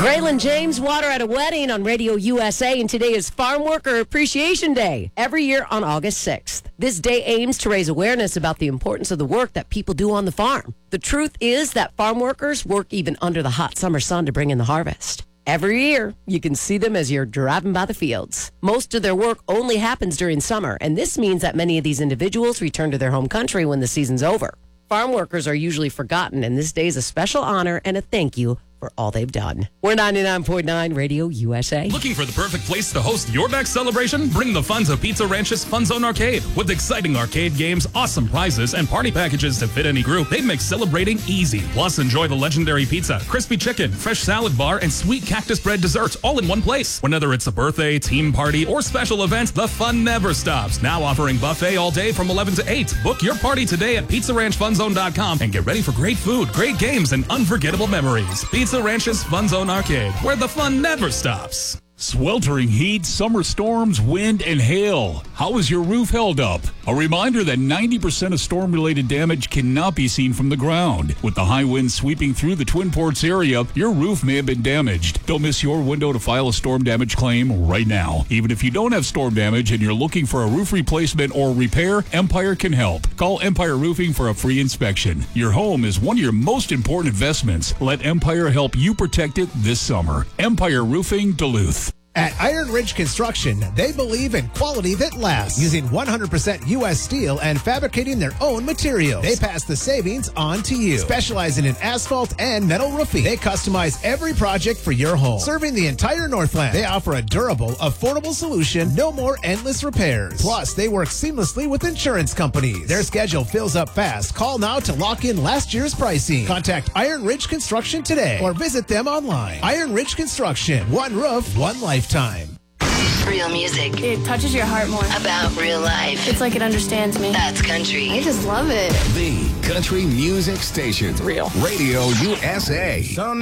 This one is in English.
Braylon James, Water at a Wedding on Radio USA, and today is Farm Worker Appreciation Day, every year on August 6th. This day aims to raise awareness about the importance of the work that people do on the farm. The truth is that farm workers work even under the hot summer sun to bring in the harvest. Every year, you can see them as you're driving by the fields. Most of their work only happens during summer, and this means that many of these individuals return to their home country when the season's over. Farm workers are usually forgotten, and this day is a special honor and a thank you for all they've done. We're 99.9 Radio USA. Looking for the perfect place to host your next celebration? Bring the fun to Pizza Ranch's Fun Zone Arcade. With exciting arcade games, awesome prizes, and party packages to fit any group, they make celebrating easy. Plus, enjoy the legendary pizza, crispy chicken, fresh salad bar, and sweet cactus bread desserts all in one place. Whether it's a birthday, team party, or special event, the fun never stops. Now offering buffet all day from 11 to 8. Book your party today at PizzaRanchFunZone.com and get ready for great food, great games, and unforgettable memories. Pizza Ranch's Fun Zone Arcade, where the fun never stops. Sweltering heat, summer storms, wind, and hail. How is your roof held up? A reminder that 90% of storm-related damage cannot be seen from the ground. With the high winds sweeping through the Twin Ports area, your roof may have been damaged. Don't miss your window to file a storm damage claim right now. Even if you don't have storm damage and you're looking for a roof replacement or repair, Empire can help. Call Empire Roofing for a free inspection. Your home is one of your most important investments. Let Empire help you protect it this summer. Empire Roofing, Duluth. At Iron Ridge Construction, they believe in quality that lasts, using 100% U.S. steel and fabricating their own materials. They pass the savings on to you. Specializing in asphalt and metal roofing, they customize every project for your home. Serving the entire Northland, they offer a durable, affordable solution, no more endless repairs. Plus, they work seamlessly with insurance companies. Their schedule fills up fast. Call now to lock in last year's pricing. Contact Iron Ridge Construction today or visit them online. Iron Ridge Construction, one roof, one lifetime. Real music. It touches your heart more. About real life. It's like it understands me. That's country. I just love it. The country music station. It's real. Radio USA.